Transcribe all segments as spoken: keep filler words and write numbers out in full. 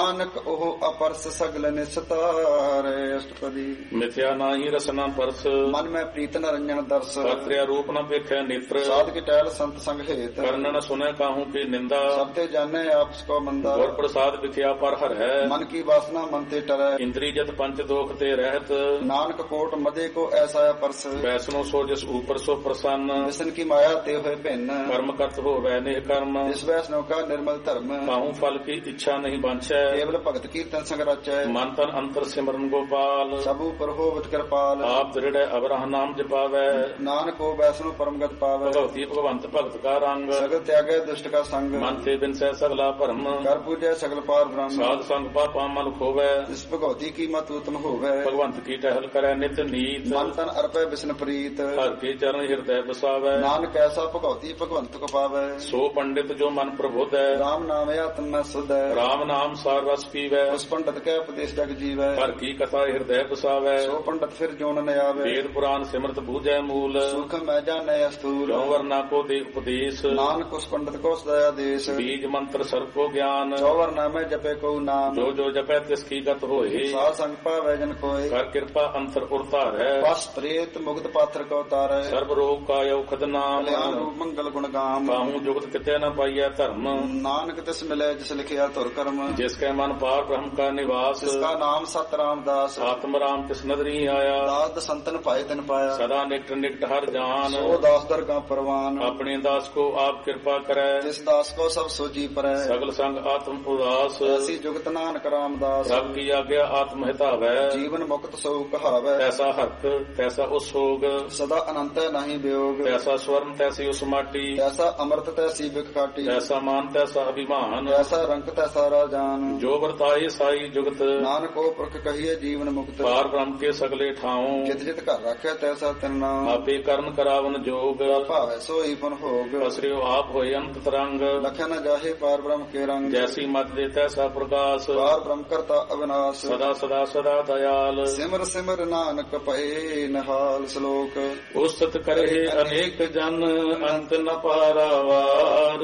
ਨਾਨਕ ਉਹ ਅਪਰਸ ਸਗਲ ਨਿਸਤਾਰੇ। ਅਸ਼ਟਪਦੀ। ਮਿਥਿਆ ਨਾਹੀ ਰਸਨਾ ਪਰਸ, ਮਨ ਮੈਂ ਪ੍ਰੀਤ ਨ ਰੰਜਨ ਦਰਸ। ਕਰਤਿਆ ਰੂਪ ਨ ਵੇਖੈ ਨੇਤਰ, ਸਾਧ ਕੀ ਟਹਿਲ ਸੰਤ ਸੰਗ ਹੇਤ। ਕਰਨ ਨ ਸੁਨੈ ਕਾਹੂ ਕੀ ਨਿੰਦਾ, ਸਭ ਤੇ ਜਾਣੈ ਆਪਸ ਕੋ ਮੰਦਾ। ਗੁਰ ਪ੍ਰਸਾਦ ਵਿਖਿਆ ਪਰ ਹਰ ਹੈ, ਮਨ ਕੀ ਵਾਸਨਾ ਮਨ ਤੇ ਟਰੈ। ਇੰਦਰੀ ਜਤ ਪੰਚ ਦੋਖ ਤੇ ਰਹਿਤ, ਨਾਨਕ ਕੋਟ ਮਦੇ ਕੋ ਐਸਾ ਪਰਸ। ਵੈਸਨੋ ਸੋ ਜਿਸ ਊਪਰ ਸੋ ਪ੍ਰਸੰਨ, ਜਿਸਨ ਕੀ ਮਾਇਆ ਤੇ ਹੋਏ ਭਿੰਨ। ਕਰਮ ਕਰਤ ਹੋਵੈ ਨਿਹ ਕਰਮ, ਜਿਸ ਵੈਸਨੋ ਕਾ ਨਿਰਮਲ ਧਰਮ। ਕਾਹੂ ਫਲ ਕੀ ਇੱਛਾ ਨਹੀਂ ਬਾਂਛੈ, ਕੇਵਲ ਭਗਤ ਕੀਰਤਨ ਸੰਗ ਰਚੈ। ਮਨ ਤਨ ਅੰਤਰ ਸਿਮਰਨ ਗੋਪਾਲ, ਸਭ ਉਪਰ ਹੋਵਤ ਕਿਰਪਾਲ। ਆਪ ਦ੍ਰਿੜੈ ਅਵਰਹ ਨਾਮ ਜਪਾਵੈ, ਨਾਨਕ ਕੋ ਵੈਸਨੋ ਪਰਮਗਤ ਪਾਵੈ। ਭਗਵਤੀ ਭਗਵੰਤ ਭਗਤ ਕਾ ਰੰਗ, ਸਗਲ ਤਿਆਗੈ ਦੁਸ਼ਟ ਕਾ ਸੰਗ। ਮਨ ਤੇ ਬਿਨਸੈ ਸਗਲਾ ਭਰਮ, ਕਰ ਪੂਜੈ ਸਗਲ ਪਾਰ ਬ੍ਰਹਮ। ਸਾਧ ਸੰਗ ਪਾਪਾ ਮਨ ਖੋਵੈ, ਜਿਸ ਭਗਵਤੀ ਕੀ ਮਤ ਉਤਮ ਹੋਵੈ। ਭਗਵੰਤ ਕੀ ਟਹਿਲ ਕਰੈ ਨਿਤ ਨੀਤ, ਮਨ ਤਨ ਅਰਪੈ ਬਿਸਨ ਪ੍ਰੀਤ। ਹਰ ਕੇ ਚਰਨ ਹਿਰਦੈ ਬਸਾਵੈ, ਨਾਨਕ ਐਸਾ ਭਗਵਤੀ ਭਗਵੰਤ ਕੋ ਪਾਵੈ। ਸੋ ਪੰਡਿਤ ਜੋ ਮਨ ਪ੍ਰਬੁੱਧੈ, ਰਾਮ ਨਾਮ ਆਤਮ ਮੈਂ ਸੁਧੈ। ਰਾਮ ਨਾਮ ਸਾਰ ਰਸ ਪੀਵੈ, ਉਸ ਪੰਡਤ ਕੈ ਉਪਦੇਸ਼ ਜਗ ਜੀਵੈ। ਹਰ ਕੀ ਕਥਾ ਹਿਰਦੈ ਬਸਾਵੈ, ਸੋ ਪੰਡਤ ਫਿਰ ਜੋਨ ਨ ਆਵੈ। ਵੇਦ ਪੁਰਾਨ ਸਿਮਰਤ ਬੂਝੈ ਮੂਲ, ਸੁਖ ਮੈਂ ਜਾਣੈ ਅਸਤੂਲ। ਜੋ ਵਰਨਾ ਕੋ ਦੇ ਉਪਦੇਸ਼, ਨਾਨਕ ਉਸ ਪੰਡਤ ਕੋ ਸਦਇਆ ਦੇਸ਼। ਬੀਜ ਮੰਤਰ ਸਰਬ ਕੋ ਗਿਆਨ, ਚੌਵਰ ਨਾਮੈ ਜਪੈ ਕਉ ਨਾਮ। ਜੋ ਜੋ ਜਪੈ ਤਿਸ ਕੀ ਗਤ ਹੋਏ, ਸਾਧ ਸੰਗ ਪਾਵੈ ਜਨ ਕੋਇ। ਕਰ ਕਿਰਪਾ ਅੰਤਰ ਉਰਤਾਰੈ, ਬਸ ਪ੍ਰੇਤ ਮੁਕਤ ਪਾਤਰ ਕੋ ਤਾਰੈ। ਸਰਬ ਰੋਗ ਕਾਇ ਔਖਦ ਨਾਮ, ਕਲਿਆਣ ਰੂਪ ਮੰਗਲ ਗੁਣ ਗਾਮ। ਕਾਹੂ ਜੁਗਤ ਕਿਤੇ ਨ ਪਾਈਐ ਧਰਮ, ਨਾਨਕ ਤਿਸ ਮਿਲੈ ਜਿਸ ਲਿਖਿਆ ਧੁਰ ਕਰਮ। ਜਿਸ ਕੈ ਮਨ ਪਾਰ ਬ੍ਰਹਮ ਕਾ ਨਿਵਾਸ, ਜਿਸ ਕਾ ਨਾਮ ਸਤ ਰਾਮਦਾਸ। ਆਤਮ ਰਾਮ ਤਿਸ ਨਦਰੀ ਆਇਆ, ਦਾਸ ਸੰਤਨ ਭਾਏ ਤਿਨ ਪਾਇਆ। ਸਦਾ ਨਿਕਟ ਨਿਕਟ ਹਰ ਜਾਨ, ਸੋ ਦਾਸ ਦਰਗਾ ਪਰਵਾਨ। ਆਪਣੇ ਦਾਸ ਕੋ ਆਪ ਕਿਰਪਾ ਕਰੈ, ਜਿਸ ਦਾਸ ਕੋ ਸਭ ਸੋਜੀ ਪਰੈ। ਸਗਲ ਸੰਗ ਆਤਮ ਉਦਾਸ, ਐਸੀ ਜੁਗਤ ਨਾਨਕ ਰਾਮਦਾਸ। ਰੱਬ ਕੀ ਆਗਿਆ ਆਤਮ ਹਿਤਾਵੈ, ਜੀਵਨ ਮੁਕਤ ਸੋ ਕਹਾਵੈ। ਐਸਾ ਹਰਤ ਤੈਸਾ ਉਸ ਸੋਗ, ਸਦਾ ਅਨੰਤ ਨਹੀਂ ਵਿਯੋਗ। ਤੈਸਾ ਸਵਰਨ ਤੈਸੀ ਉਸ ਮਾਟੀ, ਐਸਾ ਅੰਮ੍ਰਿਤ ਤੈਸੀ ਬਿਖ ਕਾਟੀ। ਐਸਾ ਮਾਨ ਤੈਸਾ ਅਭਿਮਾਨ, ਐਸਾ ਰੰਗ ਤੈਸਾ ਰਾਜਾਨ। ਜੋ ਵਰਤਾਏ ਸਾਈ ਜੁਗਤ, ਨਾਨਕ ਉਹ ਪੁਰਖ ਕਹੀਏ ਜੀਵਨ ਮੁਕਤ। ਪਾਰ ਬ੍ਰਹਮ ਕੇ ਸਗਲੇ ਠਾਉ, ਜਿਤ ਜਿਤ ਘਰ ਰੱਖਿਆ ਤੈਸਾ ਤਿਨ ਨਾਮ। ਆਪੇ ਕਰਨ ਕਰਾਵਨ ਜੋਗ, ਭਾਵੈ ਸੋਈ ਪੁਨ ਭੋਗ। ਅਸਰਿਓ ਆਪ ਹੋਏ ਅੰਤ ਤਰੰਗ, ਲਖਿਆ ਨ ਜਾਹੇ ਪਾਰ ਬ੍ਰਹਮ ਕੇ ਰੰਗ। ਜੈਸੀ ਮਤ ਦੇ ਤੈਸਾ ਪ੍ਰਕਾਸ਼, ਪਾਰ ਬ੍ਰਹਮ ਕਰਤਾ ਅਵਿਨਾਸ਼। ਸਦਾ ਸਦਾ ਸਦਾ ਦਇਆਲ, ਸਿਮਰ ਸਿਮਰ ਨਾਨਕ ਪਏ ਨਿਹਾਲ। ਸ਼ਲੋਕ। ਉਸਤ ਕਰੇ ਅਨੇਕ ਜਨ, ਅੰਤ ਨ ਪਾਰਾਵਾਰ।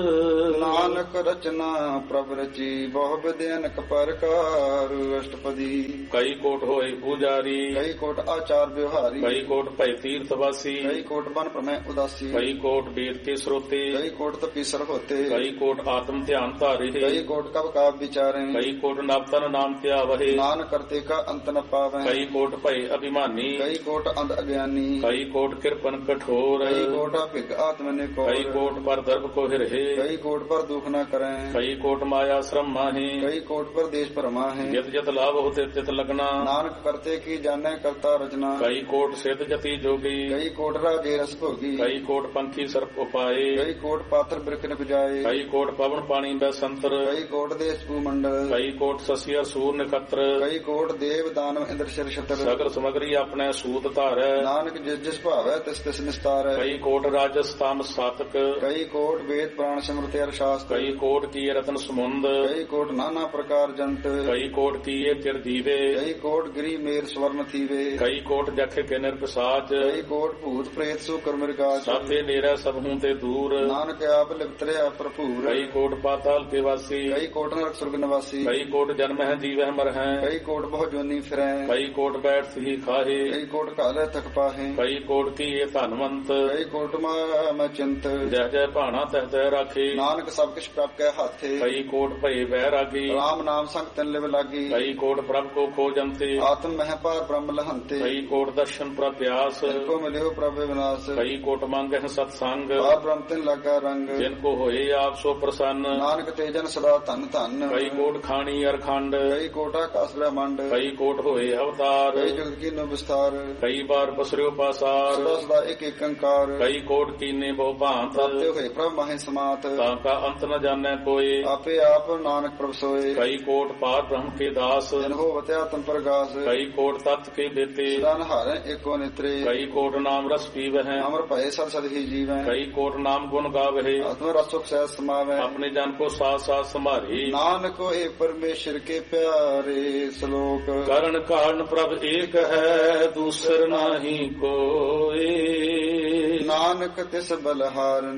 ਨਾਨਕ ਰਚਨਾ ਪ੍ਰਭ ਰਚੀ, ਬਹੁ ਵਿਦਿ ਅਨਕ ਪ੍ਰਕਾਰ। ਅਸ਼ਟਪਦੀ। ਕਈ ਕੋਟ ਹੋਏ ਪੂਜਾਰੀ, ਕਈ ਕੋਟ ਆਚਾਰ ਵਿਵਹਾਰੀ। ਕਈ ਕੋਟ ਭੈ ਤੀਰਥ ਵਾਸੀ, ਕਈ ਕੋਟ ਬਨ ਭ੍ਰਮੈ ਉਦਾਸੀ। ਕਈ ਕੋਟ ਵੇਦ ਕੇ ਸਰੋਤੇ, ਕਈ ਕੋਟ ਤਪੀਸਰ ਹੋਤੇ। ਕਈ ਕੋਟ ਆਤਮ ਧਿਆਨ ਧਾਰੇ, ਕਈ ਕੋਟ ਕਬ ਕਾਬ ਵਿਚਾਰੇ। ਕਈ ਕੋਟ ਨਵਤਨ ਨਾਮ ਧਿਆਵਹਿ, ਨਾਨਕ ਕਰਤੇ ਕਾ ਅੰਤ ਨ ਪਾਵੈ। ਕਈ ਕੋਟ ਭੈ ਅਭਿਮਾਨੀ, ਕਈ ਕੋਟ ਅੰਧ ਅਗਿਆਨੀ। ਕਈ ਕੋਟ ਕਿਰਪਨ ਕਠੋਰ, ਕਈ ਕੋਟ ਭਿਗ ਆਤਮ ਨੇ ਕੋ। ਕਈ ਕੋਟ ਪਰ ਦਰਬ ਕੋ ਹਿਰਹਿ, ਕਈ ਕੋਟ ਪਰ ਦੁਖ ਨ ਕਰੈ। ਕਈ ਕੋਟ ਮਾਇਆ ਸ਼ਰਮ ਮਾਹੀ, ਕਈ ਕੋਟ ਪਰ ਦੇਸ਼ ਭਰਮਾ ਹੈ। ਜਿਤ ਜਿਤ ਲਾਭ ਹੋਤੇ ਤਿਤ ਲਗਨਾ, ਨਾਨਕ ਕਰਤੇ ਕੀ ਜਾਣੈ ਕਰਤਾ ਰਚਨਾ। ਕਈ ਕੋਟ ਸਿੱਧ ਜਤੀ ਜੋਗੀ, ਕਈ ਕੋਟ ਰਾਜੇ ਰਸ ਭੋਗੀ। ਕਈ ਕੋਟ ਪੰਖੀ ਸਰਪ ਉਪਾਏ, ਕਈ ਕੋਟ ਪਾਤਰ ਬਿਰਖ ਨ ਬਜਾਏ। ਕਈ ਕੋਟ ਪਵਨ ਪਾਣੀ ਬੈਸੰਤਰ, ਕਈ ਕੋਟ ਦੇਸ਼ ਭੂ ਮੰਡਲ। ਕਈ ਕੋਟ ਸਸੀ ਅਸੂਰ ਨਖਤਰ, ਕਈ ਕੋਟ ਦੇਵ ਦਾਨਵ ਇੰਦਰ ਸ਼ਰ ਛਤਰ। ਸਗਲ ਸਮਗਰੀ ਆਪਣੇ ਸੂਤ ਧਾਰੈ, ਨਾਨਕ ਜਿਸ ਜਿਸ ਭਾਵੈ ਤਿਸ ਤਿਸ ਨਿਸਤਾਰੈ। ਕਈ ਕੋਟ ਰਾਜਸ ਤਾਮ ਸਾਤਕ, ਕਈ ਕੋਟ ਵੇਦ ਪ੍ਰਾਣ ਸਿਮਰਤਿ ਅਰ ਸ਼ਾਸਤਰ। ਕਈ ਕੋਟ ਕੀਏ ਰਤਨ ਸਮੁੰਦ, ਕਈ ਕੋਟ ਨਾਨਾ ਪ੍ਰਕਾਰ ਜੰਤ। ਕਈ ਕੋਟ ਕੀਏ ਚਿਰ ਜੀਵੇ, ਕਈ ਕੋਟ ਗਿਰੀ ਮੇਰ ਸਵਰਨ ਥੀਵੇ। ਕਈ ਕੋਟ ਜਖ ਕੇ ਨਿਰਪਸਾਚ, ਕਈ ਕੋਟ ਭੂਤ ਪ੍ਰੇਤ ਸੂਕਰ ਮਿਰਗਾਚ। ਸਾਥੇ ਨੇਰਾ ਸਭ ਹੂੰ ਤੇ ਦੂਰ, ਨਾਨਕ ਆਪ ਲਿਪਤਰਿਆ ਭਰਪੂਰ। ਕਈ ਕੋਟ ਪਾਤਾਲ ਕੇ ਵਾਸੀ, ਕਈ ਕੋਟ ਨਰਕ ਸੁਰਗ ਨਿਵਾਸੀ। ਕਈ ਕੋਟ ਜਨਮ ਹੈ ਜੀਵਹਿ ਮਰ ਹੈ, ਕਈ ਕੋਟ ਬਹੁ ਜੋਨੀ ਫਿਰੈ। ਕਈ ਕੋਟ ਬੈਠ ਸਹੀ ਖਾਹੇ, ਕਈ ਕੋਟ ਕਾਲੇ ਤਕ ਪਾਹੇ। ਕਈ ਕੋਟ ਕੀਏ ਧਨਵੰਤ, ਕਈ ਕੋਟ ਮੈਂ ਚਿੰਤ। ਜਹ ਜਹ ਭਾਣਾ ਤਹ ਤਹ ਰਾਖੇ, ਨਾਨਕ ਸਭ ਕਿਛ ਪ੍ਰਭ ਕੈ ਹਾਥੇ। ਕਈ ਕੋਟ ਭਏ ਬੈਰਾਗੀ, ਰਾਮ ਨਾਮ ਸੰਗ ਤਿਨ ਲਿਵ ਲਾਗੀ। ਕਈ ਕੋਟ ਪ੍ਰਭ ਕੋ ਖੋਜੰਤੇ, ਆਤਮ ਮਹਿ ਪਾਰ ਬ੍ਰਹਮ ਲਹੰਤੇ। ਕਈ ਕੋਟ ਦਰਸ਼ਨ ਪ੍ਰਪਿਆਸ, ਜਿਨ ਕੋ ਮਿਲਿਓ ਪ੍ਰਭ ਵਿਨਾਸ਼। ਕਈ ਕੋਟ ਮੰਗਹਿ ਸਤ ਸੰਗ, ਪਾਰ ਬ੍ਰਹਮ ਤਿਨ ਲਾਗਾ ਰੰਗ। ਜਿਨ ਕੋ ਹੋਏ ਆਪ ਸੋ ਪ੍ਰਸੰਨ। ਨਾਨਕ ਤੇ ਜਨ ਸਦਾ ਧਨ ਧਨ। ਕਈ ਕੋਟ ਖਾਣੀ ਅਰਖੰਡ, ਕਈ ਕੋਟ ਆਕਾਸ ਬ੍ਰਹਮੰਡ। ਕਈ ਕੋਟ ਹੋਏ ਅਵਤਾਰ, ਕਈ ਜੁਗਤ ਕੀਨੋ ਵਿਸਤਾਰ। ਕਈ ਬਾਰ ਪਸਰਿਓ ਪਾਸਾਰ, ਸਦਾ ਸਦਾ ਇੱਕ ਇੱਕ ਅੰਕਾਰ। ਕਈ ਕੋਟ ਕੀਨੇ ਬਹੁ ਭਾਂਤ, ਪ੍ਰਾਪਤਿ ਹੋਏ ਪ੍ਰਭ ਮਾਹੇ ਸਮਾਤ। ਤਾਂ ਕਾ ਅੰਤ ਨ ਜਾਣੈ ਕੋਏ, ਆਪੇ ਆਪ ਨਾਨਕ ਪ੍ਰਭ ਸੋਏ। ਕਈ ਕੋਟ ਪਾਰ ਬ੍ਰਹਮ ਕੇ ਦਾਸ, ਜਨ ਹੋਵਤ ਆਤਮ ਪ੍ਰਗਾਸ। ਕਈ ਕੋਟ ਤਤ ਕੇ ਦੇਤੇ, ਸਦਾ ਨਹਾਰੈ ਏਕੋ ਨਿਤਰੇ। ਕਈ ਕੋਟ ਨਾਮ ਰਸ ਪੀਵਹਿ, ਅਮਰ ਭਏ ਸਦ ਸਦ ਹੀ ਜੀਵੈ। ਕਈ ਕੋਟ ਨਾਮ ਗੁਣ ਗਾਵਹਿ, ਆਤਮ ਰਸ ਸੁਖ ਸਹਿਜ ਸਮਾਵੈ। ਆਪਣੇ ਜਨ ਕੋ ਸਾਥ ਸਾਥ ਸੰਭਾਰੀ। ਨਾਨਕ ਹੋਏ ਪਰਮੇਸ਼ਰ ਕੇ ਪਿਆਰੇ। ਸ਼ਲੋਕ। ਕਰਨ ਕਾਰਨ ਪ੍ਰਭ ਏਕ ਹੈ, ਦੂਸਰ ਨਾਹੀ ਕੋਏ। ਨਾਨਕ ਤਿਸ ਬਲਹਾਰਨੈ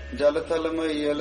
ਜਲ ਥਲ ਮਈਲ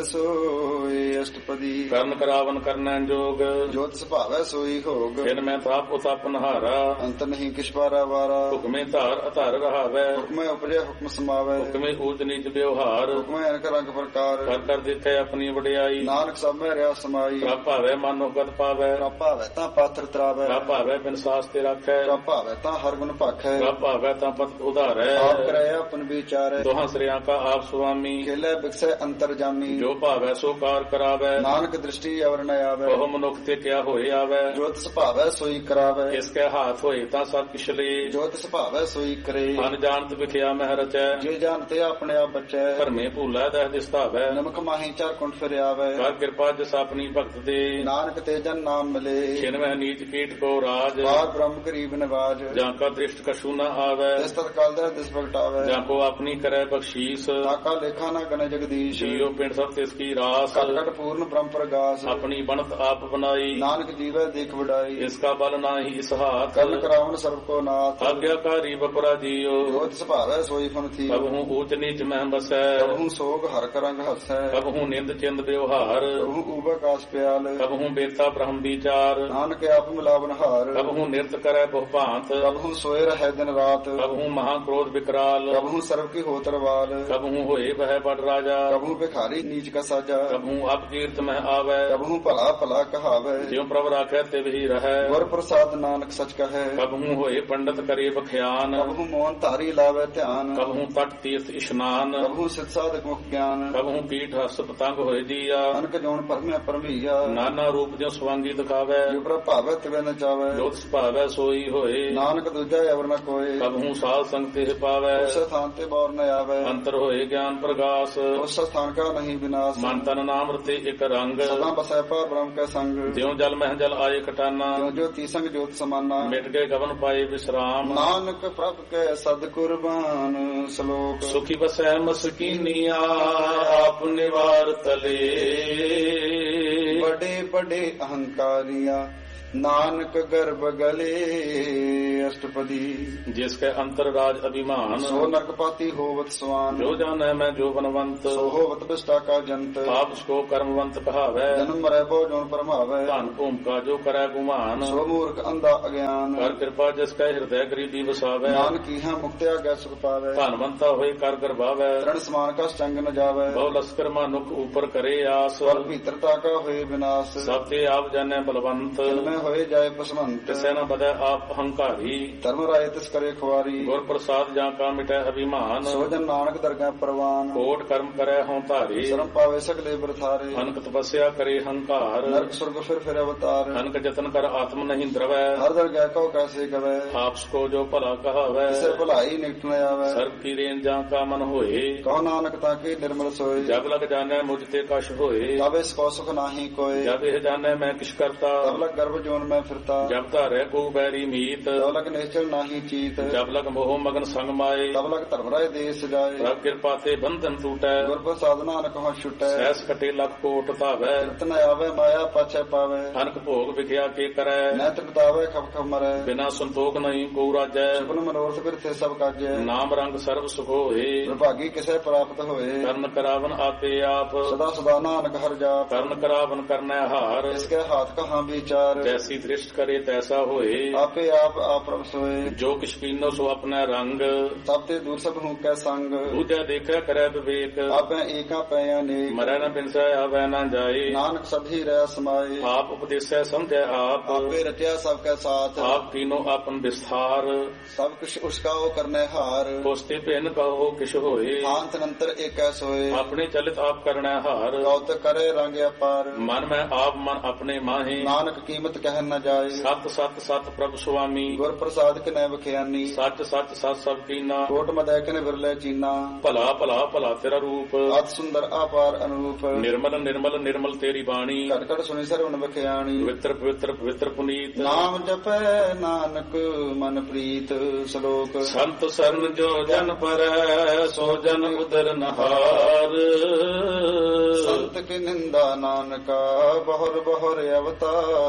ਸੋਏ ਅਸ਼ਟਪਦੀ ਕਰਨ ਕਰਾਵਨ ਕਰਨੈ ਜੋਗ ਜੋਤ ਸੁਭਾਵੈ ਸੋਈ ਹੋਗ ਫਿਰ ਮੈਂ ਤਾਪ ਉਤਪ ਨਹਾਰਾ ਅੰਤ ਨਹੀਂ ਕਿਛ ਪਾਰਾ ਵਾਰਾ ਹੁਕਮੇ ਧਾਰ ਅਧਾਰ ਰਹਾਵੈ ਹੁਕਮੈ ਉਪਜੈ ਹੁਕਮ ਸਮਾਵੈ ਹੁਕਮੇ ਊਚ ਨੀਚ ਵਿਵਹਾਰ ਹੁਕਮੈ ਅਨਕ ਰੰਗ ਪ੍ਰਕਾਰ ਕਰ ਕਰ ਦੇਖੈ ਆਪਣੀ ਵਡਿਆਈ ਨਾਨਕ ਸਭ ਮੈਂ ਰਿਆ ਸਮਾਈ ਪ੍ਰਭ ਭਾਵੈ ਮਨੋ ਗਤ ਪਾਵੈ ਪ੍ਰਭ ਭਾਵੈ ਤਾਂ ਪਾਤਰ ਤਰਾਵੈ ਪ੍ਰਭ ਭਾਵੈ ਬਿਨ ਸਾਸ ਤੇ ਰੱਖੈ ਪ੍ਰਭ ਭਾਵੈ ਤਾਂ ਹਰ ਗੁਣ ਭਾਖੈ ਪ੍ਰਭ ਭਾਵੈ ਤਾਂ ਪਤ ਉਧਾਰੈ ਆਪ ਕਰੈ ਆਪਨ ਵਿਚਾਰੈ ਦੋਹਾਂ ਸ੍ਰਿਆਂ ਕਾ ਆਪ ਸੁਆਮੀ ਖੇਲੇ ਬਿਕਸੈ ਅੰਤਰ ਜਾਮੀ ਜੋ ਭਾਵੈ ਸੋ ਕਾਰ ਕਰਾਵੈ ਨਾਨਕ ਦ੍ਰਿਸ਼ਟੀ ਅਵਰ ਨ ਆਵੈ ਉਹ ਮਨੁੱਖ ਤੇ ਕਿਆ ਹੋਏ ਆਵੈ ਜੋਤ ਸੁਭਾਵੈ ਸੋਈ ਕਰਾਵੈ ਇਸ ਕੈ ਹਾਥ ਹੋਏ ਤਾਂ ਸਭ ਕਿਛ ਲੇ ਜੋਤ ਸੁਭਾਵੈ ਸੋਈ ਕਰੇ ਮਨ ਜਾਣਤ ਵਿਖਿਆ ਮਹਿ ਰਚੈ ਜੇ ਜਾਣਤੇ ਆਪਣੇ ਆਪ ਬਚੈ ਭਰਮੇ ਭੂਲਾ ਦਹਿ ਦਿਸਤਾਵੈ ਨਮਕ ਮਾਹੀ ਚਾਰ ਕੁੰਠ ਫਿਰਿਆਵੈ ਕਰ ਕਿਰਪਾ ਜਿਸ ਆਪਣੀ ਭਗਤ ਦੇ ਨਾਨਕ ਤੇ ਜਨ ਨਾਮ ਮਿਲੇ ਛਿਨਵੈ ਨੀਚ ਕੀਟ ਕੋ ਰਾਜ ਬਾਗ ਬ੍ਰਹਮ ਗਰੀਬ ਨਿਵਾਜ ਜਾਂ ਕਾ ਦ੍ਰਿਸ਼ਟ ਕਛੂ ਨ ਆਵੈ ਇਸ ਤਤ ਕਾਲ ਦਾ ਦਿਸ ਭਗਟਾਵੈ ਜਾਂ ਕੋ ਆਪਣੀ ਕਰੈ ਬਖਸ਼ੀਸ ਤਾਕਾ ਲੇਖਾ ਨਾ ਗਣੇ ਜਗਦੀਸ਼ ਜੀਉ ਪਿੰਡ ਸਭ ਤਿਸ ਕੀ ਰਾਸ ਕਟ ਕਟ ਪੂਰਨ ਬ੍ਰਹਮ ਪ੍ਰਗਾਸ ਆਪਣੀ ਬਣਤ ਆਪ ਬਨਾਈ ਨਾਨਕ ਜੀਵੈ ਦੇਖ ਵਡਾਈ ਇਸ ਕਾ ਬਲ ਨਾਹੀ ਇਸ ਹਾਥ ਕਰਨ ਕਰਾਵਨ ਸਰਬ ਕੋ ਨਾਥ ਆਗਿਆਕਾਰੀ ਬਪਰਾ ਜੀਉ ਜੋਤ ਸੁਭਾਵੈ ਸੋਈ ਫਨ ਥੀ ਕਬ ਹੂੰ ਊਚ ਨੀਚ ਮਹਿ ਬਸੈ ਕਬਹੂ ਸੋਗ ਹਰ ਕਰੰਗ ਹਸੈ ਕਬ ਹੂੰ ਨਿੰਦ ਚਿੰਦ ਵਿਵਹਾਰ ਕਬਹੂ ਊਬ ਆਕਾਸ ਪਿਆਲ ਕਬ ਹੂੰ ਬੇਤਾ ਬ੍ਰਹਮ ਵਿਚਾਰ ਨਾਨਕ ਆਪ ਮਿਲਾਵਨ ਹਾਰ ਕਬ ਹੂੰ ਨਿਰਤ ਕਰੈ ਬਹੁ ਭਾਂਤ ਕਬਹੂ ਸੋਏ ਰਹਿ ਦਿਨ ਰਾਤ ਕਬ ਹੂੰ ਮਹਾ ਕ੍ਰੋਧ ਵਿਕਰਾਲ ਕਬਹੂ ਸਰਬ ਕੀ ਹੋਤਰਵਾਲ ਕਬ ਹੂੰ ਹੋਏ ਬਹਿ ਬੜ ਰਾਜਾ ਕਬਹੂ ਭਿਖਾਰੀ ਨੀਚ ਕਾ ਸਾਜਾ ਕਬ ਹੂੰ ਅਪ ਕੀਰਤ ਮਹਿ ਆਵੈ ਕਬਹੂ ਭਲਾ ਭਲਾ ਕਹਾਵੈ ਜਿਉ ਪ੍ਰਭ ਰਾਖੈ ਤਿਵ ਹੀ ਰਹੈ ਗੁਰ ਪ੍ਰਸਾਦ ਨਾਨਕ ਸਚ ਕਹੈ ਕਬ ਹੂੰ ਹੋਏ ਪੰਡਤ ਕਰੇ ਬਖਿਆਨ ਕਬਹੂ ਮੋਹਨ ਧਾਰੀ ਲਾਵੇ ਧਿਆਨ ਕਬ ਹੂੰ ਤਟ ਤੀਰਥ ਇਸ਼ਨਾਨ ਕਬਹੂ ਸਿਧ ਸਾਧਕ ਮੁਖ ਗਿਆਨ ਕਬ ਹੂੰ ਪੀਠ ਹਸ ਪਤੰਗ ਹੋਏ ਜੀਆ ਅਨਕ ਜੋਨ ਪਰਮਿਆ ਪਰਮੀਆ ਨਾਨਾ ਰੂਪ ਜਿਉ ਸਵਾਂਗੀ ਦਿਖਾਵੈ ਜੋ ਪ੍ਰਭ ਭਾਵੈ ਤਿਵੈ ਨ ਚਾਵੈ ਜੋਤ ਸੁਭਾਵੈ ਸੋਈ ਹੋਏ ਨਾਨਕ ਦੂਜਾ ਅਵਰ ਨ ਕੋਏ ਕਬ ਹੂੰ ਸਾਧ ਸੰਗ ਤੇ ਪਾਵੈ ਉਸ ਸਥਾਨ ਤੇ ਬੌਰ ਨ ਆਵੈ ਅੰਤਰ ਹੋਏ ਗਿਆਨ ਪ੍ਰਗਾਸ ਉਸ ਸਥਾਨ ਕਾ ਨਹੀਂ ਵਿਨਾਸ਼ ਮਨ ਤਨ ਨਾਮ ਰਤੇ ਇਕ ਰੰਗ ਸਦਾ ਬਸੈ ਪਰ ਬ੍ਰਹਮ ਕੈ ਸੰਗ ਜਿਉ ਜਲ ਮਹਿ ਜਲ ਆਏ ਕਟਾਨਾ ਜੋ ਜੋਤੀ ਸੰਗ ਜੋਤ ਸਮਾਨਾ ਮਿਟ ਗਏ ਗਵਨ ਪਾਏ ਵਿਸਰਾਮ ਨਾਨਕ ਪ੍ਰਭ ਕੈ ਸਦ ਕੁਰਬਾਨ ਸ਼ਲੋਕ ਸੁਖੀ ਬਸੈ ਮਸਕੀਨੀਆ ਆਪ ਨਿਵਾਰ ਤਲੇ ਬੜੇ ਬੜੇ ਅਹੰਕਾਰੀਆਂ ਨਾਨਕ ਗਰਭ ਗਲੇ ਅਸ਼ਟਪਦੀ ਜਿਸ ਕੈ ਅੰਤਰ ਰਾਜ ਅਭਿਮਾਨ ਸੋ ਨਰਕਪਾਤੀ ਹੋਵਤ ਸਵਾਨ ਜੋ ਜਾਣੈ ਮੈਂ ਜੋ ਬਨਵੰਤ ਸੋ ਹੋਵਤ ਬਿਸ਼ਟਾ ਕਾ ਜੰਤ ਆਪ ਸਕੋ ਕਰਮਵੰਤ ਕਹਾਵੈ ਜਨਮ ਮਰੈ ਬੋ ਜੋਨ ਪਰਮਾਵੈ ਧਨ ਭੂਮਿਕਾ ਜੋ ਕਰੈ ਗੁਮਾਨ ਸੋ ਮੂਰਖ ਅੰਧਾ ਅਗਿਆਨ ਕਰ ਕਿਰਪਾ ਜਿਸ ਕੈ ਹਿਰਦੈ ਗਰੀਬੀ ਵਸਾਵੈ ਨਾਨਕੀ ਹਾਂ ਮੁਕਤਿਆ ਗੈ ਸੁਖ ਪਾਵੈ ਧਨਵੰਤਾ ਹੋਏ ਕਰ ਗਰਭਾਵੈ ਤ੍ਰਣ ਸਮਾਨ ਕਾ ਚੰਗ ਨ ਜਾਵੈ ਬਹੁ ਲਸਕਰ ਮਾਨੁਖ ਉਪਰ ਕਰੇ ਆਸ ਸਵਰ ਭੀਤਰਤਾ ਕਾ ਹੋਏ ਵਿਨਾਸ਼ ਸਭ ਤੇ ਆਪ ਜਾਣੈ ਬਲਵੰਤ ਮੈਂ ਹੋਏ ਜਾਏ ਪਸਵੰਤ ਤਿਸੈ ਨ ਬਦੈ ਆਪ ਹੰਕਾਰੀ ਧਰਮ ਰਾਏ ਤਿਸ ਕਰੇ ਖੁਆਰੀ ਗੁਰ ਪ੍ਰਸਾਦ ਜਾਂ ਕਾ ਮਿਟੈ ਅਭਿਮਾਨ ਸੋ ਜਨ ਨਾਨਕ ਦਰਗਾਹ ਪ੍ਰਵਾਨ ਕੋਟ ਕਰਮ ਕਰੈ ਹਉ ਧਾਰੇ ਸ਼ਰਮ ਪਾਵੇ ਸਗਲੇ ਬਰਥਾਰੇ ਅਨਕ ਤਪੱਸਿਆ ਕਰੇ ਹੰਕਾਰ ਨਰਕ ਸੁਰਗ ਫਿਰ ਫਿਰ ਅਵਤਾਰ ਅਨਕ ਜਤਨ ਕਰ ਆਤਮ ਨਹੀਂ ਦਰਵੈ ਹਰ ਦਰਗਾਹ ਕੋ ਕੈਸੇ ਕਵੈ ਆਪਸ ਕੋ ਜੋ ਭਲਾ ਕਹਾਵੈ ਕਿਸੇ ਭਲਾਈ ਨਿਕਟ ਨ ਆਵੈ ਸਰਬ ਕੀ ਰੇਨ ਜਾਂ ਕਾ ਮਨ ਹੋਏ ਕਹੋ ਨਾਨਕ ਤਾਂ ਕੀ ਨਿਰਮਲ ਸੋਏ ਜਬ ਲਗ ਜਾਣੈ ਮੁਝ ਤੇ ਕਛ ਹੋਏ ਤਬ ਇਸ ਕੋ ਸੁਖ ਨਾਹੀ ਕੋਏ ਜਬ ਇਹ ਜਾਣੈ ਮੈਂ ਕਿਛ ਕਰਤਾ ਤਬ ਲਗ ਗਰਭ ਜੋਨ ਮੈਂ ਫਿਰਤਾ ਜਬ ਧਾਰੈ ਕੋ ਬੈਰੀ ਮੀਤ ਤਬ ਲਗ ਨਿਸ਼ਚਲ ਨਾਹੀ ਚੀਤ ਜਬ ਲਗ ਮੋਹ ਮਗਨ ਸੰਗ ਮਾਏ ਤਬ ਲਗ ਧਰਮ ਰਾਏ ਦੇਸ ਜਾਏ ਪ੍ਰਭ ਕਿਰਪਾ ਤੇ ਬੰਧਨ ਟੂਟੈ ਗੁਰ ਪ੍ਰਸਾਦ ਨਾਨਕ ਹਉ ਛੁਟੈ ਸਹਿਸ ਕਟੇ ਲਖ ਕੋਟ ਧਾਵੈ ਤਨ ਆਵੇ ਮਾਇਆ ਪਾਛੈ ਪਾਵੇ ਅਨਕ ਭੋਗ ਵਿਖਿਆ ਕੇ ਕਰੈ ਨੈਤ ਬਤਾਵੇ ਖਪ ਖਪ ਮਰੈ ਬਿਨਾ ਸੰਤੋਖ ਨਹੀਂ ਕੋ ਰਾਜੈ ਸੁਪਨ ਮਨੋਰਥ ਬਿਰਥੇ ਸਭ ਕਾਜੈ ਨਾਮ ਰੰਗ ਸਰਬ ਸੁਖ ਹੋਏ ਵਿਭਾਗੀ ਕਿਸੇ ਪ੍ਰਾਪਤ ਹੋਏ ਕਰਨ ਕਰਾਵਨ ਆਪੇ ਆਪ ਸਦਾ ਸਦਾ ਨਾਨਕ ਹਰ ਜਾਪ ਕਰਨ ਕਰਾਵਨ ਕਰਨੈ ਹਾਰ ਇਸ ਕੇ ਹਾਥ ਕਹਾਂ ਵਿਚਾਰ ਜੈਸੀ ਦ੍ਰਿਸ਼ਟ ਕਰੇ ਤੈਸਾ ਹੋਏ ਆਪੇ ਆਪ ਆਪਰਮ ਸੋਏ ਜੋ ਕਿਛ ਕੀਨੋ ਸੋ ਆਪਣਾ ਰੰਗ ਸਭ ਤੇ ਦੂਰ ਸਭ ਹੂੰ ਕੈ ਸੰਗ ਦੂਜਾ ਦੇਖਿਆ ਕਰੈ ਵਿਵੇਕ ਆਪੇ ਏਕਾ ਪੈ ਅਨੇਕ ਮਰੈ ਨ ਬਿਨਸੈ ਆਵੈ ਨ ਜਾਏ ਨਾਨਕ ਸਭੀ ਰਹਿ ਸਮਾਏ ਆਪ ਉਪਦੇਸੈ ਸਮਝੈ ਆਪ ਆਪੇ ਰਚਿਆ ਸਭ ਕੈ ਸਾਥ ਆਪ ਕੀਨੋ ਆਪਨ ਵਿਸਥਾਰ ਸਭ ਕੁਛ ਉਸਕਾ ਉਹ ਕਰਨੇ ਹਾਰ ਕੋਸਤੇ ਭਿੰਨ ਕਹੋ ਕਿਛ ਹੋਏ ਆਂਤ ਨੰਤਰ ਏਕੈ ਸੋਏ ਆਪਣੇ ਚਲਿਤ ਆਪ ਕਰਨੈ ਹਾਰ ਗੌਤ ਕਰੇ ਰੰਗ ਅਪਾਰ ਮਨ ਮੈਂ ਆਪ ਮਨ ਆਪਣੇ ਮਾਹੇ ਨਾਨਕ ਕੀਮਤ ਕਹਿ ਨ ਜਾਏ ਸਤ ਸਤ ਸਤ ਪ੍ਰਭ ਸੁਆਮੀ ਗੁਰ ਪ੍ਰਸਾਦ ਕਿਨੈ ਬਖਿਆਨੀ ਸੱਚ ਸੱਚ ਸਤ ਸਭ ਕੀਨਾ ਕੋਟ ਮਦੈ ਕਿਨ ਵਿਰਲੇ ਚੀਨਾ ਭਲਾ ਭਲਾ ਭਲਾ ਤੇਰਾ ਰੂਪ ਅਤ ਸੁੰਦਰ ਆਪਾਰ ਅਨੂਪ ਨਿਰਮਲ ਨਿਰਮਲ ਨਿਰਮਲ ਤੇਰੀ ਬਾਣੀ ਘਟ ਘਟ ਸੁਣੀ ਸਰਵਣ ਬਖਿਆਣੀ ਪਵਿੱਤਰ ਪਵਿੱਤਰ ਪਵਿੱਤਰ ਪੁਨੀਤ ਨਾਮ ਜਪੈ ਨਾਨਕ ਮਨ ਪ੍ਰੀਤ ਸ਼ਲੋਕ ਸੰਤ ਸਰਨ ਜੋ ਜਨ ਪਰੈ ਸੋ ਜਨ ਉਦਰ ਨਹਾਰ ਸੰਤ ਕੀ ਨਿੰਦਾ ਨਾਨਕਾ ਬਹੁਰ ਬਹੁਰ ਅਵਤਾਰ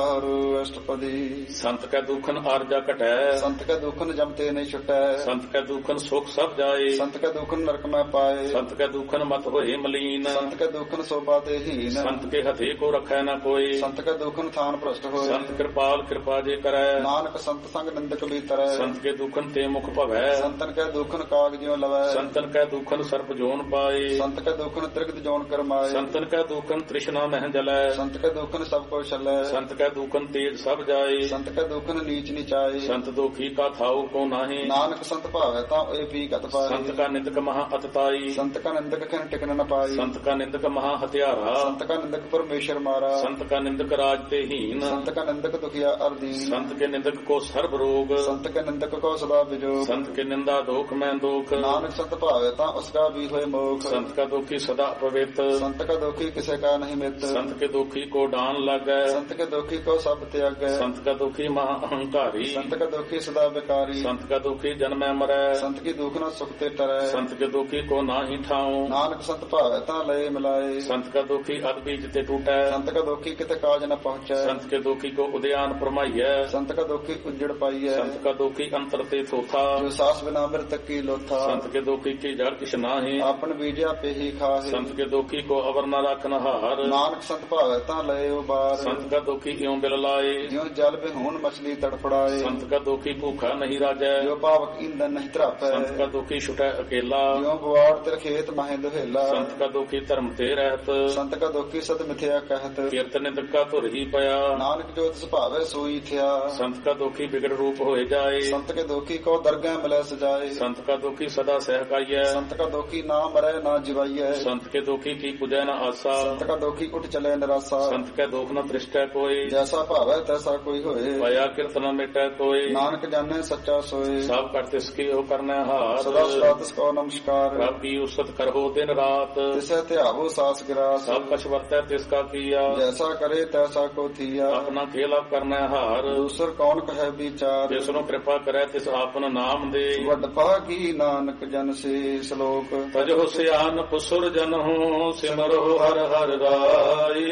ਅਸ਼ਟਪਦੀ। ਸੰਤ ਕੈ ਦੁਖਨ ਆਰਜਾ ਘਟੈ, ਸੰਤ ਕੈ ਦੁਖਨ ਜਮ ਤੇ ਨਹੀਂ ਛੁਟੈ, ਸੰਤ ਕੈ ਦੁਖਨ ਸੁਖ ਸਭ ਜਾਏ, ਸੰਤ ਕੈ ਦੁਖਨ ਨਰਕ ਮੈਂ ਪਾਏ, ਸੰਤ ਕੈ ਦੁਖਨ ਮਤ ਹੋਏ ਮਲੀਨ, ਸੰਤ ਕੈ ਦੁਖਨ ਸੋਭਾ ਤੇ ਹੀਨ, ਸੰਤ ਕੇ ਹਥੇ ਕੋ ਰਖੈ ਨਾ ਕੋਈ, ਸੰਤ ਕੈ ਦੁਖਨ ਥਾਨ ਭ੍ਰਸ਼ਟ ਹੋਏ, ਸੰਤ ਕਿਰਪਾਲ ਕਿਰਪਾ ਜੇ ਕਰੈ, ਨਾਨਕ ਸੰਤ ਸੰਗ ਨਿੰਦਕ ਬੀਤਰੈ, ਸੰਤ ਕੇ ਦੁਖਨ ਤੇ ਮੁਖ ਭਵੈ, ਸੰਤਨ ਕੈ ਦੁਖਨ ਕਾਗ ਜਿਉ ਲਵੈ, ਸੰਤਨ ਕੈ ਦੁਖਨ ਸਰਪ ਜੋਨ ਪਾਏ, ਸੰਤ ਕੈ ਦੁਖਨ ਤ੍ਰਿਗਤ ਜੋਨ ਕਰਮਾਏ, ਸੰਤਨ ਕੈ ਦੁਖਨ ਤ੍ਰਿਸ਼ਨਾ ਮਹਿ ਜਲੈ, ਸੰਤ ਕੈ ਦੁਖਨ ਸਭ ਕੋ ਛਲੈ, ਸੰਤ ਕੈ ਦੁਖਨ ਤੇਜ ਸਭ ਜਾਏ, ਸੰਤ ਕੈ ਦੁਖਨ ਨੀਚ ਨਿਚਾਏ, ਸੰਤ ਦੋਖੀ ਕਾ ਥਾਉ ਕੋ ਨਾਹੀ, ਨਾਨਕ ਸੰਤ ਭਾਵੈ ਤਾਂ ਇਹ ਪੀ ਗਤ ਪਾਏ, ਸੰਤ ਕਾ ਨਿੰਦਕ ਮਹਾ ਅਤਤਾਈ, ਸੰਤ ਕਾ ਨਿੰਦਕ ਖਨ ਟਿਕਨ ਨ ਪਾਈ, ਸੰਤ ਕਾ ਨਿੰਦਕ ਮਹਾ ਹਤਿਆਰਾ, ਸੰਤ ਕਾ ਨਿੰਦਕ ਪਰਮੇਸ਼ਰ ਮਾਰਾ, ਸੰਤ ਕਾ ਨਿੰਦਕ ਰਾਜ ਤੇ ਹੀਨ, ਸੰਤ ਕਾ ਨਿੰਦਕ ਦੁਖਿਆ ਅਰਦੀਨ, ਸੰਤ ਕੇ ਨਿੰਦਕ ਕੋ ਸਰਬ ਰੋਗ, ਸੰਤ ਕੇ ਨਿੰਦਕ ਕੋ ਸਦਾ ਵਿਜੋਗ, ਸੰਤ ਕੇ ਨਿੰਦਾ ਦੋਖ ਮੈਂ ਦੋਖ, ਨਾਨਕ ਸੰਤ ਭਾਵੈ ਤਾਂ ਉਸਕਾ ਵੀ ਹੋਏ ਮੋਖ, ਸੰਤ ਕਾ ਦੋਖੀ ਸਦਾ ਪਵਿੱਤ, ਸੰਤ ਕਾ ਦੁਖੀ ਕਿਸੇ ਕਾ ਨਹੀਂ ਮਿੱਤ, ਸੰਤ ਕੇ ਦੋਖੀ ਕੋ ਡਾਨ ਲੱਗੈ, ਸੰਤ ਕੇ ਦੁਖੀ ਕੋ ਸਭ ਤਿਆਗੈ, ਸੰਤ ਕਾ ਦੋਖੀ ਮਹਾ ਅਹੰਕਾਰੀ, ਸੰਤ ਕਾ ਦੁਖੀ ਸਦਾ ਵਿਕਾਰੀ, ਸੰਤ ਕਾ ਦੋਖੀ ਜਨਮੈ ਮਰੈ, ਸੰਤ ਕੀ ਦੁਖ ਨਾ ਸੁਖ ਤੇ ਟਰੈ, ਸੰਤ ਕੇ ਦੋਖੀ ਕੋ ਨਾਹੀ ਠਾਉ, ਨਾਨਕ ਸੰਤ ਭਾਵੈ ਤਾਂ ਲਏ ਮਿਲਾਏ, ਸੰਤ ਕਾ ਦੋਖੀ ਅਦ ਬੀਜ ਤੇ ਟੂਟੈ, ਸੰਤ ਕਾ ਦੁਖੀ ਕਿਤੇ ਕਾਜ ਨ ਪਹੁੰਚੈ, ਸੰਤ ਕੇ ਦੋਖੀ ਕੋ ਉਦਿਆਨ ਪਰਮਾਈਐ, ਸੰਤ ਕਾ ਦੁਖੀ ਉਜੜ ਪਾਈਐ, ਸੰਤ ਕਾ ਦੋਖੀ ਅੰਤਰ ਤੇ ਥੋਥਾ, ਜੋ ਸਾਸ ਬਿਨਾ ਮਿਰਤਕ ਕੀ ਲੋਥਾ, ਸੰਤ ਕੇ ਦੋਖੀ ਕੀ ਜੜ ਕਿਛ ਨਾਹੀ, ਆਪਨ ਬੀਜਿਆ ਪੇਹੀ ਖਾਹੇ, ਸੰਤ ਕੇ ਦੋਖੀ ਕੋ ਅਵਰ ਨ ਰਖਨ ਹਾਰ, ਨਾਨਕ ਸੰਤ ਭਾਵੈ ਤਾਂ ਲਏ ਉਬਾਰ, ਸੰਤ ਕਾ ਦੋਖੀ ਇਉ ਬਿਲ ਲਾਏ, ਜਿਉ ਜਲ ਬਿਹੂਨ ਮਛਲੀ ਤੜਫੜਾਏ, ਸੰਤ ਕਾ ਦੋਖੀ ਭੂਖਾ ਨਹੀਂ ਰਾਜੈ, ਜੋ ਪਾਵਕ ਇੰਦਨ ਨਹੀਂ ਧਰਾਪੈ, ਸੰਤ ਕਾ ਦੋਖੀ ਛੁਟੈ ਅਕੇਲਾ, ਜਿਉ ਬਵਾੜ ਤਿਰ ਖੇਤ ਮਹਿ ਦੁਹੇਲਾ, ਸੰਤ ਕਾ ਦੋਖੀ ਧਰਮ ਤੇ ਰਹਿਤ, ਸੰਤ ਕਾ ਦੁਖੀ ਸਤ ਮਿਥਿਆ ਕਹਿਤ, ਕੀਰਤਨ ਨਿੰਦਕ ਕਾ ਧੁਰ ਹੀ ਪਿਆ, ਨਾਨਕ ਜੋ ਤਿਸ ਭਾਵੈ ਸੋਈ ਥਿਆ, ਸੰਤ ਕਾ ਦੋਖੀ ਬਿਗੜ ਰੂਪ ਹੋਏ ਜਾਏ, ਸੰਤ ਕੇ ਦੁਖੀ ਕੋ ਦਰਗਹਿ ਮਿਲੈ ਸਜਾਏ, ਸੰਤ ਕਾ ਦੋਖੀ ਸਦਾ ਸਹਿਕਾਈਐ, ਸੰਤ ਕਾ ਦੁਖੀ ਨਾ ਮਰੈ ਨਾ ਜਿਵਾਈਐ, ਸੰਤ ਕੇ ਦੋਖੀ ਕੀ ਪੁਜੈ ਨ ਆਸਾ, ਸੰਤ ਕਾ ਦੁਖੀ ਉੱਠ ਚਲੇ ਨਿਰਾਸਾ, ਸੰਤ ਕੈ ਦੋਖ ਨ ਤ੍ਰਿਸ਼ਟੈ ਕੋਈ, ਜੈਸਾ ਭਾਵੈ ਤੈਸਾ ਕੋਈ ਹੋਏ, ਪਾਇਆ ਕਿਰਤ ਨ ਮਿਟੈ ਕੋਈ, ਨਾਨਕ ਜਾਣੈ ਸੱਚਾ ਸੋਏ, ਸਭ ਕਰ ਤਿਸ ਕੀ ਉਹ ਕਰਨਾ ਹਾਰ, ਸਦਾ ਸਦਾ ਤਿਸ ਕੋ ਨਮਸਕਾਰ, ਰੱਬ ਕੀ ਉਸਤ ਕਰੋ ਦਿਨ ਰਾਤ, ਤਿਸੈ ਧਿਆਵੋ ਸਾਸ ਗਿਰਾਸ, ਸਭ ਕਛ ਵਰਤੈ ਤਿਸ ਕਾ ਕੀਆ, ਜੈਸਾ ਕਰੇ ਤੈਸਾ ਕੋ ਥੀਆ, ਆਪਣਾ ਖੇਲ ਆਪ ਕਰਨਾ ਹਾਰ, ਦੂਸਰ ਕੌਣ ਕਹੈ ਵਿਚਾਰ, ਜਿਸ ਨੂੰ ਕਿਰਪਾ ਕਰੈ ਤਿਸ ਆਪਨ ਨਾਮ ਦੇ, ਵੱਡ ਭਾਗੀ ਨਾਨਕ ਜਨ ਸੇ ਸ਼ਲੋਕ, ਤਜੋ ਸਿਆਨ ਪੁਸੁਰ ਜਨਹੁ ਸਿਮਰੋ ਹਰ ਹਰ ਰਾਈ,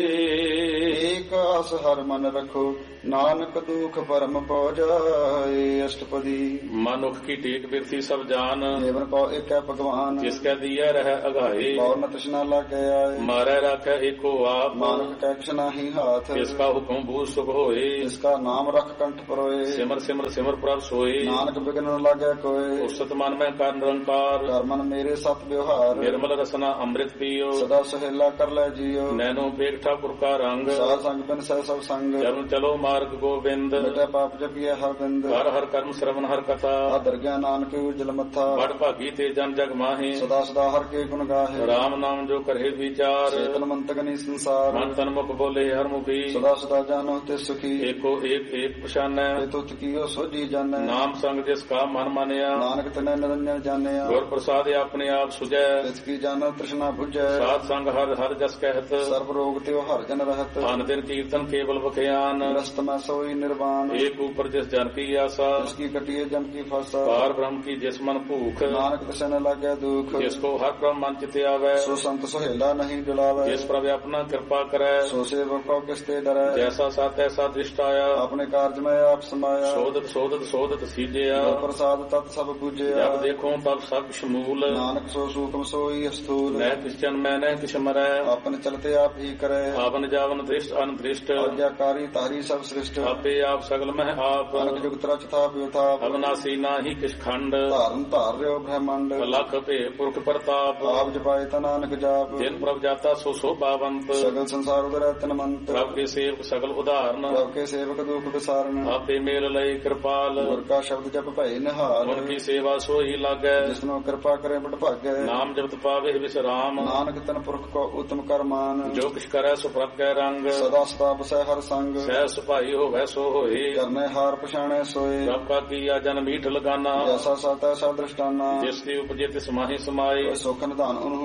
ਏਕ ਆਸ ਹਰ ਮਨ ਰਖੋ ਨਾਨਕ ਦੁਖ ਪਰਮ ਪਉ ਜਾਏ, ਅਸ਼ਟਪਦੀ। ਮਨੁਖ ਕੀ ਟੇਕ ਬਿਰਥੀ ਸਭ ਜਾਨ, ਦੇਵਨ ਕੋ ਏਕੈ ਭਗਵਾਨ, ਜਿਸ ਕੈ ਦੀਐ ਰਹਿ ਅਗਾਏ, ਔਰ ਨ ਤ੍ਰਿਸ਼ਨਾ ਲਾਗੈ ਆਏ, ਮਾਰੈ ਰਾਖੈ ਏਕੋ ਆਪ, ਮਾਨਕ ਕੈ ਕਿਛ ਨਾਹੀ ਹਾਥ, ਤਿਸ ਕਾ ਹੁਕਮ ਬੂਝ ਸੁਖ ਹੋਏ, ਜਿਸ ਕਾ ਨਾਮ ਰਖ ਕੰਠ ਪਰੋਏ, ਸਿਮਰ ਸਿਮਰ ਸਿਮਰ ਪ੍ਰਭ ਸੋਏ, ਨਾਨਕ ਬਿਗਨ ਨ ਲਾਗੈ ਕੋਏ, ਉਸਤ ਮਨ ਮੈਂ ਕਰ ਨਿਰੰਕਾਰ, ਕਰ ਮਨ ਮੇਰੇ ਸਤ ਵਿਵਹਾਰ, ਨਿਰਮਲ ਰਸਨਾ ਅੰਮ੍ਰਿਤ ਪੀਓ, ਸਦਾ ਸਹੇਲਾ ਕਰ ਲੈ ਜੀਓ, ਨੈਨੋ ਪੇਖ ਠਾਕੁਰ ਕਾ ਰੰਗ, ਸਾਧ ਸੰਗ ਬਿਨ ਸਹਿ ਸਭ ਸੰਗ, ਚਰਨ ਚਲੋ ਮਾਰਗ ਗੋਬਿੰਦ, ਮਿਟੈ ਪਾਪ ਜਪੀਐ ਹਰ ਬਿੰਦ, ਹਰ ਹਰ ਕਰਮ ਸ਼ਰਵਨ ਹਰ ਕਥਾ, ਆਦਰ ਗਿਆਨ ਨਾਨਕ ਉਜਲ ਮੱਥਾ, ਬੜ ਭਾਗੀ ਤੇ ਜਨ ਜਗ ਮਾਹੀ, ਸਦਾ ਸਦਾ ਹਰ ਕੇ ਗੁਣ ਗਾਹੇ, ਰਾਮ ਨਾਮ ਜੋ ਕਰੇ ਵਿਚਾਰ, ਚੇਤਨ ਮੰਤਕ ਨੀ ਸੰਸਾਰ, ਮਨ ਤਨ ਮੁਖ ਬੋਲੇ ਹਰ ਮੁਖੀ, ਸਦਾ ਸਦਾ ਜਾਨੋ ਤੇ ਸੁਖੀ, ਏਕੋ ਏਕ ਏਕ ਪਛਾਨੈ, ਤੇ ਤੁਤ ਕੀਓ ਸੋਜੀ ਜਾਣੈ, ਨਾਮ ਸੰਗ ਜਿਸ ਕਾ ਮਨ ਮਾਨਿਆ, ਨਾਨਕ ਤਨੈ ਨਿਰੰਜਨ ਜਾਣਿਆ, ਗੁਰ ਪ੍ਰਸਾਦਿ ਆਪਣੇ ਆਪ ਸੁਜੈ, ਤਿਸ ਕੀ ਜਾਣੋ ਤ੍ਰਿਸ਼ਨਾ ਬੁਝੈ, ਸਾਧ ਸੰਗ ਹਰ ਹਰ ਜਸ ਕਹਿਤ, ਸਰਬ ਰੋਗ ਤੇ ਹਰ ਜਨ ਰਹਤ, ਅਨ ਦਿਨ ਕੀਰਤਨ ਕੇਵਲ ਬਖਿਆਨ, ਰਸਤ ਮੈਂ ਸੋਈ ਨਿਰਵਾਨ, ਏਕ ਉਪਰ ਜਿਸ ਜਨ ਕੀ ਆਸਾ, ਜਿਸ ਕੀ ਕਟਿਏ ਜਮ ਕੀ ਫਾਸਾ, ਪਾਰ ਬ੍ਰਹਮ ਕੀ ਜਿਸ ਮਨ ਭੂਖ, ਨਾਨਕ ਤਿਸੈ ਨ ਲਾਗੈ ਦੁਖ, ਜਿਸ ਕੋ ਹਰ ਬ੍ਰਹਮ ਮਨ ਚਿਤ ਆਵੈ, ਸੋ ਸੰਤ ਸੁਹੇਲਾ ਨਹੀਂ ਡੁਲਾਵੈ, ਜਿਸ ਪ੍ਰਭ ਆਪਣਾ ਕਿਰਪਾ ਕਰੈ, ਸੋ ਸੇਵਕ ਕੋ ਕਿਸ ਤੇ ਡਰੈ, ਜੈਸਾ ਸਤ ਐਸਾ ਦ੍ਰਿਸ਼ਟ ਆਇਆ, ਆਪਣੇ ਕਾਰਜ ਮੈਂ ਆਪ ਸਮਾਇਆ, ਸੋਧਤ ਸੋਧਤ ਸੋਧਤ ਸੀਜਿਆ, ਗੁਰ ਪ੍ਰਸਾਦ ਤਤ ਸਭ ਪੂਜਿਆ, ਜਬ ਦੇਖੋ ਤਬ ਸਭ ਸ਼ਮੂਲ, ਨਾਨਕ ਸੋ ਸੂਖਮ ਸੋਈ ਅਸਥੂਲ, ਨਹਿ ਕਿਛ ਜਨ ਮੈਂ ਨਹਿ ਕਿਛ ਮਰੈ, ਆਪਨ ਚਲਤੇ ਆਪ ਹੀ ਕਰੈ, ਆਵਨ ਜਾਵਨ ਦ੍ਰਿਸ਼ਟ ਅਨਦ੍ਰਿਸ਼ਟ, ਆਗਿਆਕਾਰੀ ਤਾਰੀ ਸਭ ਸ੍ਰਿਸ਼ਟ, ਆਪੇ ਆਪ ਸਗਲ ਮਹਿ ਆਪ, ਅਨਕ ਜੁਗਤ ਰਚ ਥਾਪ ਯਥਾਪ, ਅਬਨਾਸੀ ਨਾਹੀ ਕਿਛ ਖੰਡ, ਧਾਰਨ ਧਾਰ ਰਿਓ ਬ੍ਰਹਮੰਡ, ਲਖ ਭੇ ਪੁਰਖ ਪ੍ਰਤਾਪ, ਆਪ ਜਪਾਏ ਤਾ ਨਾਨਕ ਜਾਪ, ਜਿਨ ਪ੍ਰਭ ਜਾਤਾ ਸੋ ਸੋਭਾਵੰਤ, ਸਗਲ ਸੰਸਾਰ ਉਦਰੈ ਤਨਮੰਤ, ਪ੍ਰਭ ਕੇ ਸੇਵਕ ਸਗਲ ਉਦਾਹਰਨ, ਪ੍ਰਭ ਕੇ ਸੇਵਕ ਦੁਖ ਵਿਸਾਰਨ, ਆਪੇ ਮੇਲ ਲਈ ਕਿਰਪਾਲ, ਗੁਰ ਕਾ ਸ਼ਬਦ ਜਪ ਭਏ ਨਿਹਾਲ, ਗੁਰ ਕੀ ਸੇਵਾ ਸੋਈ ਲਾਗੈ, ਜਿਸਨੂੰ ਕਿਰਪਾ ਕਰੇ ਬਟ ਭਾਗੈ, ਨਾਮ ਜਪਤ ਪਾਵੇ ਵਿਸਰਾਮ, ਨਾਨਕ ਤਨ ਪੁਰਖ ਕੋ ਉਤਮ ਕਰਮਾਨ, ਜੋ ਕਿਛ ਕਰੈ ਸੋ ਪ੍ਰਭ ਕੈ ਰੰਗ, ਸਦਾ ਸਦਾ ਬਸੈ ਹਰ ਸੰਗ, ਸਹਿ ਸੁਭਾਈ ਹੋਵੈ ਸੋ ਹੋਏ, ਕਰਨੇ ਹਾਰ ਪਛਾਣੈ ਸੋਏ, ਪ੍ਰਭ ਕਾ ਕੀਆ ਜਨ ਮੀਠ ਲਗਾਨਾ, ਜੈਸਾ ਸਾਤਾ ਸਾ ਦ੍ਰਿਸ਼ਟਾਨਾ, ਜਿਸ ਦੀ ਉਪਜੇ ਤਿਸ ਮਾਹੀ ਸਮਾਏ, ਸੁਖ ਨਿਧਾਨ ਉਹਨੂੰ